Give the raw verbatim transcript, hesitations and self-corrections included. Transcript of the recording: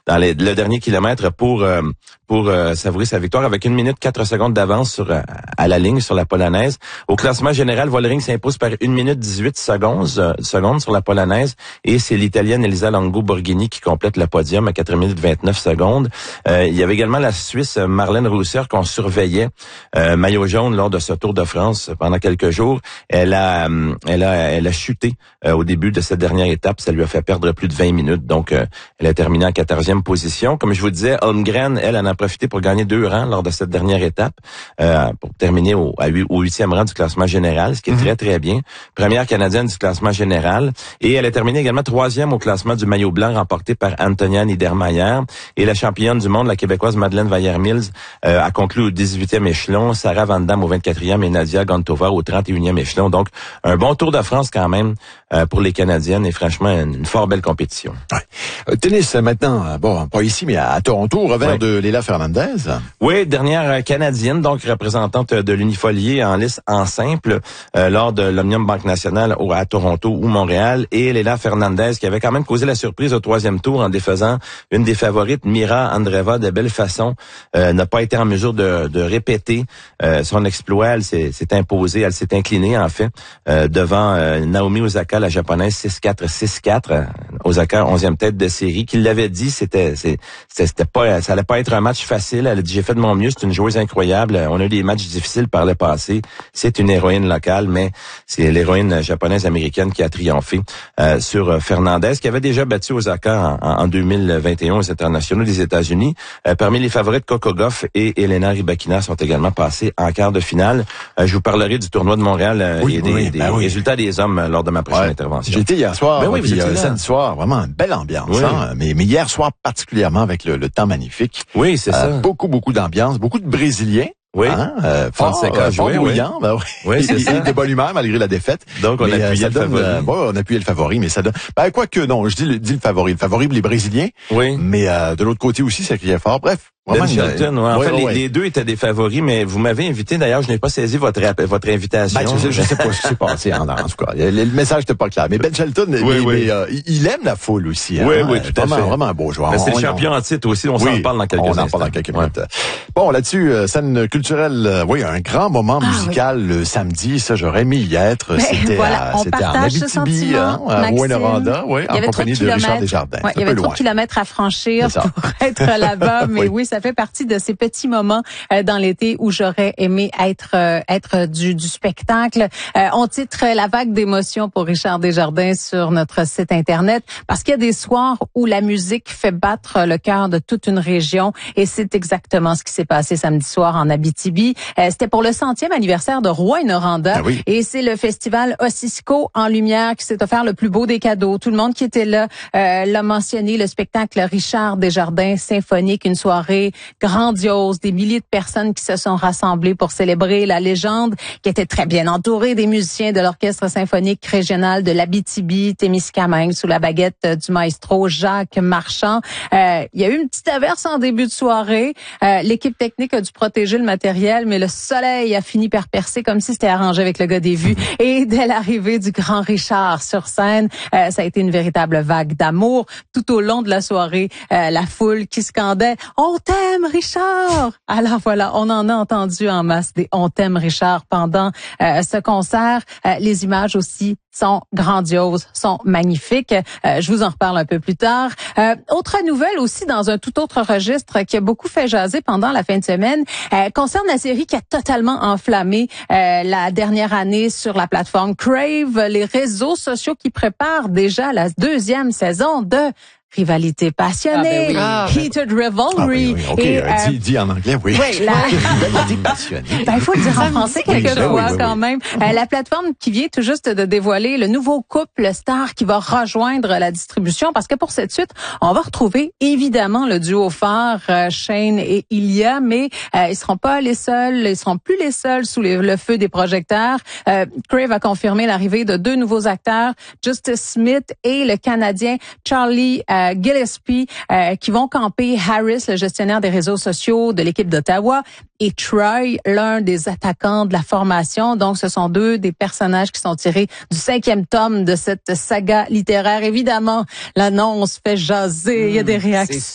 dans les, le dernier kilomètre pour euh, pour euh, savourer sa victoire avec une minute quatre secondes d'avance sur euh, à la ligne sur la polonaise. Au classement général, Vollering s'impose par une minute dix-huit secondes, euh, secondes sur la polonaise et c'est l'Italienne Elisa Longo Borghini qui complète le podium à quatre minutes vingt-neuf secondes. Euh, il y avait également la Suisse Marlène Reusser qu'on surveillait, euh, maillot jaune lors de ce Tour de France pendant quelques jours. Elle a euh, elle a elle a chuté euh, au début de cette dernière étape, ça lui a fait perdre plus de vingt minutes. Donc euh, elle a terminé en quatorzième position. Comme je vous disais, Holmgren, elle en a profité pour gagner deux rangs lors de cette dernière étape, euh, pour terminer au, à, au huitième rang du classement général, ce qui est mm-hmm. très, très bien. Première Canadienne du classement général. Et elle a terminé également troisième au classement du maillot blanc remporté par Antonia Niedermayer. Et la championne du monde, la Québécoise Madeleine Vaillère-Mills, euh, a conclu au dix-huitième échelon, Sarah Van Damme au vingt-quatrième et Nadia Gantova au trente et unième échelon. Donc, un bon Tour de France quand même euh, pour les Canadiennes et franchement, une, une fort belle compétition. Ouais. Euh, tennis maintenant, bon, pas ici, mais à, à Toronto, au revers ouais. de Leila Fernandez. Oui, dernière Canadienne, donc représentante de l'unifolié en lice en simple euh, lors de l'Omnium Banque Nationale au, à Toronto ou Montréal. Et Leila Fernandez qui avait quand même causé la surprise au troisième tour en défaisant une des favorites, Mira Andreeva, de belle façon, euh, n'a pas été en mesure de, de répéter euh, son exploit. Elle s'est, s'est imposée, elle s'est inclinée en fait euh, devant euh, Naomi Osaka, la japonaise, six quatre, six quatre. Osaka, onzième tête de série, qui l'avait dit, c'était, c'était, c'était pas, ça allait pas être un match facile. Elle a dit, j'ai fait de mon mieux, c'est une joueuse incroyable. On a eu des matchs difficiles par le passé. C'est une héroïne locale, mais c'est l'héroïne japonaise américaine qui a triomphé euh, sur Fernandez, qui avait déjà battu Osaka en, en deux mille vingt et un aux internationaux des États-Unis. Euh, parmi les favorites, Coco Gauff et Elena Rybakina sont également passées en quart de finale. Euh, je vous parlerai du tournoi de Montréal euh, oui, et des, oui, des ben résultats oui. des hommes lors de ma prochaine ouais. intervention. J'ai été hier soir, ben oui, puis euh, samedi soir, vraiment une belle ambiance. Oui. Hein? Mais, mais hier soir particulièrement avec le, le temps magnifique. Oui, c'est euh, ça. Beaucoup, beaucoup d'ambiance, beaucoup de Brésiliens. Oui. Hein? Euh, fort, euh, fort bouillant. Ben, oui, oui c'est ça. De bonne humeur malgré la défaite. Donc, on mais, a appuyé euh, le donne, favori. Euh, bon, on a appuyé le favori, mais ça donne... Ben, quoi que non, je dis le, dis le favori. Le favori pour les Brésiliens. Oui. Mais euh, de l'autre côté aussi, ça criait fort. Bref. Ben Shelton, ouais. En ouais, fait, ouais. Les, les deux étaient des favoris, mais vous m'avez invité. D'ailleurs, je n'ai pas saisi votre votre invitation. Ben, je, sais, je sais pas ce qui s'est passé en, en tout cas. Le, le message n'était pas clair. Mais Ben Shelton, oui, mais, oui. Mais, euh, il aime la foule aussi. Hein? Oui, oui, tout à vraiment, fait. Vraiment un beau joueur. Ben, c'est on, le champion en titre aussi. On oui, s'en parle dans quelques on instants. On en parle dans quelques ouais. minutes. Bon, là-dessus, euh, scène culturelle. Euh, oui, un grand moment ah, musical oui. le samedi. Ça, j'aurais aimé y être. C'était voilà, à, c'était en Abitibi, hein, à Rouyn-Noranda, oui, en compagnie de Richard Desjardins. Ouais, il y avait trop de kilomètres à franchir pour être là-bas, mais oui. oui, ça fait partie de ces petits moments euh, dans l'été où j'aurais aimé être euh, être du, du spectacle. Euh, on titre La vague d'émotions pour Richard Desjardins sur notre site Internet parce qu'il y a des soirs où la musique fait battre le cœur de toute une région et c'est exactement ce qui s'est passé samedi soir en Abitibi. Euh, c'était pour le centième anniversaire de Rouyn-Noranda ah oui. et c'est le festival Ossisco en lumière qui s'est offert le plus beau des cadeaux. Tout le monde qui était là euh, l'a mentionné, le spectacle Richard Desjardins symphonique, une soirée grandiose, des milliers de personnes qui se sont rassemblées pour célébrer la légende, qui était très bien entourée des musiciens de l'Orchestre symphonique régional de l'Abitibi-Témiscamingue sous la baguette du maestro Jacques Marchand. Euh, il y a eu une petite averse en début de soirée. Euh, l'équipe technique a dû protéger le matériel, mais le soleil a fini par percer comme si c'était arrangé avec le gars des vues. Et dès l'arrivée du grand Richard sur scène, euh, ça a été une véritable vague d'amour. Tout au long de la soirée, euh, la foule qui scandait « On t'aime, Richard !» Alors voilà, on en a entendu en masse des « On t'aime, Richard » pendant euh, ce concert. Euh, les images aussi sont grandioses, sont magnifiques. Euh, je vous en reparle un peu plus tard. Euh, autre nouvelle aussi dans un tout autre registre qui a beaucoup fait jaser pendant la fin de semaine euh, concerne la série qui a totalement enflammé euh, la dernière année sur la plateforme Crave, les réseaux sociaux qui préparent déjà la deuxième saison de Rivalité passionnée, ah, ben oui. Heated Rivalry. Ah, oui, oui. Okay. Et, euh, dis, dis en anglais, oui. Oui, la... Rivalité passionnée. Ben, il faut le dire en français quelquefois oui, oui, quand oui. même. Euh, la plateforme qui vient tout juste de dévoiler le nouveau couple star qui va rejoindre la distribution parce que pour cette suite, on va retrouver évidemment le duo phare euh, Shane et Ilya, mais euh, ils seront pas les seuls, ils seront plus les seuls sous les, le feu des projecteurs. Euh, Crave a confirmé l'arrivée de deux nouveaux acteurs, Justice Smith et le Canadien Charlie euh, Gillespie, euh, qui vont camper Harris, le gestionnaire des réseaux sociaux de l'équipe d'Ottawa, et Troy, l'un des attaquants de la formation. Donc, ce sont deux des personnages qui sont tirés du cinquième tome de cette saga littéraire. Évidemment, l'annonce fait jaser, mmh, il y a des réactions.